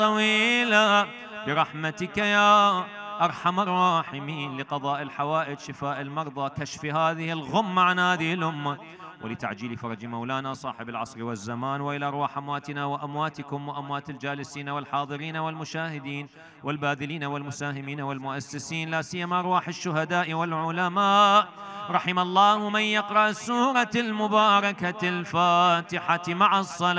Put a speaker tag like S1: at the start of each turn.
S1: طويلا برحمتك يا أرحم الراحمين، لقضاء الحوائج، شفاء المرضى، كشف هذه الغمة عن هذه الأمة، ولتعجيل فرج مولانا صاحب العصر والزمان، وإلى أرواح أمواتنا وأمواتكم وأموات الجالسين والحاضرين والمشاهدين والباذلين والمساهمين والمؤسسين، لا سيما أرواح الشهداء والعلماء. رحم الله من يقرأ السورة المباركة الفاتحة مع الصلاة